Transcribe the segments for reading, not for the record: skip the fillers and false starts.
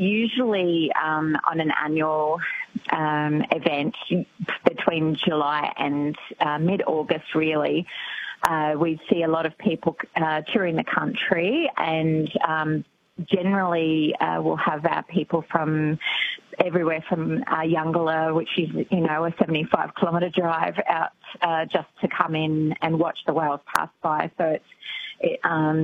usually on an annual event between July and mid-August, really. We see a lot of people touring the country, and generally we'll have our people from everywhere from Youngalla, which is, a 75-kilometre drive out just to come in and watch the whales pass by. So it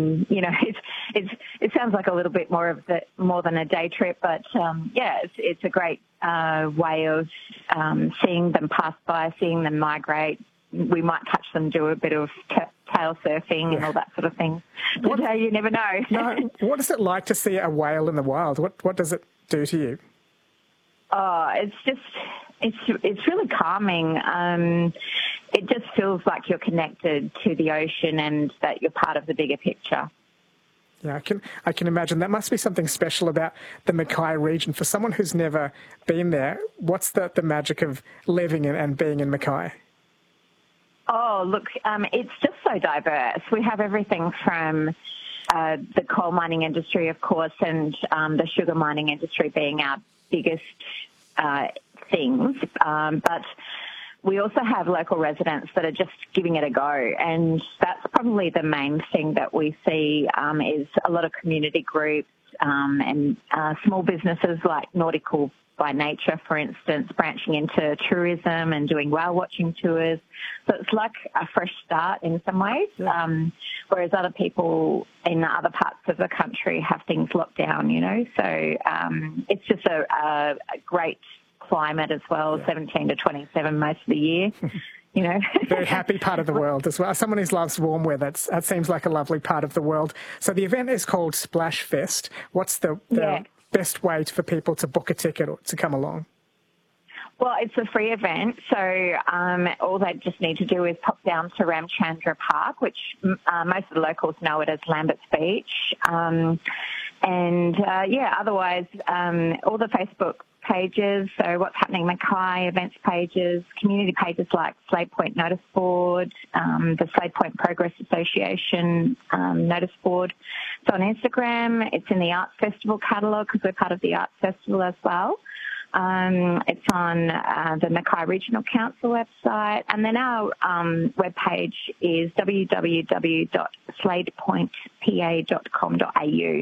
sounds like a little bit more than a day trip, but it's a great way of seeing them pass by, seeing them migrate. We might catch them do a bit of tail surfing and all that sort of thing. But you never know. No. What is it like to see a whale in the wild? What does it do to you? Oh, it's really calming. It just feels like you're connected to the ocean and that you're part of the bigger picture. Yeah, I can imagine. That must be something special about the Mackay region. For someone who's never been there, what's the magic of living and being in Mackay? Oh, look, it's just so diverse. We have everything from the coal mining industry, of course, and the sugar mining industry being our biggest things. But we also have local residents that are just giving it a go. And that's probably the main thing that we see is a lot of community groups and small businesses like Nautical by Nature, for instance, branching into tourism and doing whale watching tours. So it's like a fresh start in some ways, whereas other people in other parts of the country have things locked down, So it's just a great climate as well, 17 to 27 most of the year. Very happy part of the world as well. Someone who loves warm weather, that seems like a lovely part of the world. So the event is called Splash Fest. What's the best way for people to book a ticket or to come along? Well, it's a free event, so all they just need to do is pop down to Ramchandra Park, which most of the locals know it as Lambert's Beach. Otherwise, all the Facebook pages, so What's Happening Mackay, events pages, community pages like Slade Point Notice Board, the Slade Point Progress Association notice board. So on Instagram, it's in the Arts Festival catalogue because we're part of the Arts Festival as well. It's on the Mackay Regional Council website, and then our webpage is www.sladepointpa.com.au.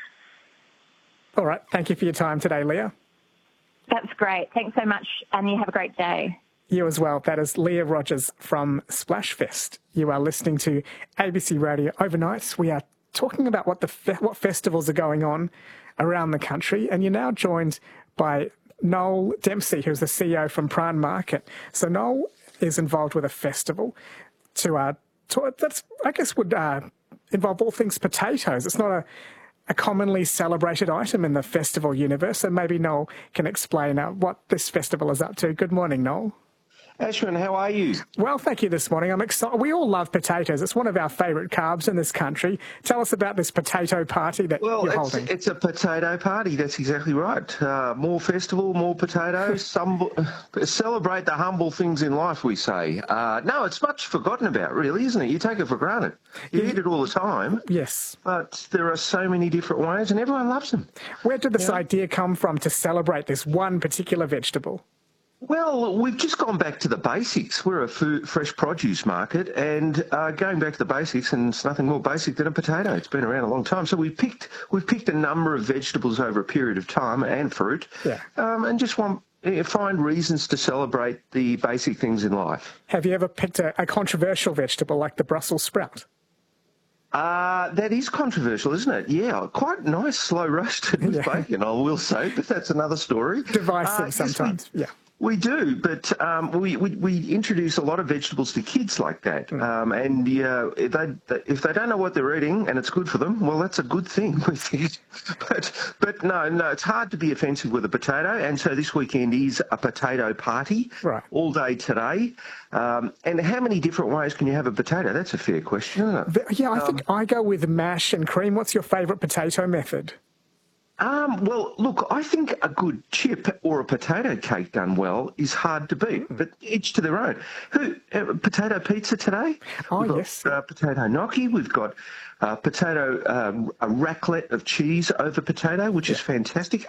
All right. Thank you for your time today, Leah. That's great. Thanks so much, and you have a great day. You as well. That is Leah Rogers from Splash Fest. You are listening to ABC Radio Overnights. We are talking about what festivals are going on around the country, and you're now joined by Noel Dempsey, who's the CEO from Prime Market. So Noel is involved with a festival that's, I guess, would involve all things potatoes. It's not a commonly celebrated item in the festival universe, so maybe Noel can explain what this festival is up to. Good morning, Noel. Ashwin, how are you? Well, thank you this morning. I'm excited. We all love potatoes. It's one of our favourite carbs in this country. Tell us about this potato party that you're holding. It's a potato party. That's exactly right. More festival, more potatoes. Celebrate the humble things in life, we say. No, it's much forgotten about, really, isn't it? You take it for granted. You eat it all the time. Yes. But there are so many different ways, and everyone loves them. Where did this idea come from to celebrate this one particular vegetable? Well, we've just gone back to the basics. We're a fresh produce market, and going back to the basics, and it's nothing more basic than a potato. It's been around a long time. So we've picked a number of vegetables over a period of time, and fruit, and just find reasons to celebrate the basic things in life. Have you ever picked a controversial vegetable like the Brussels sprout? That is controversial, isn't it? Yeah, quite nice, slow roasted with bacon, I will say, but that's another story. Divisive sometimes, We do, but we introduce a lot of vegetables to kids like that. And if they don't know what they're eating and it's good for them, well, that's a good thing, we think. But no, it's hard to be offensive with a potato. And so this weekend is a potato party all day today. And how many different ways can you have a potato? That's a fair question, isn't it? Yeah, I think I go with mash and cream. What's your favourite potato method? Well, look, I think a good chip or a potato cake done well is hard to beat, but each to their own. Potato pizza today? Oh, We've got, potato gnocchi. We've got a raclette of cheese over potato, which is fantastic.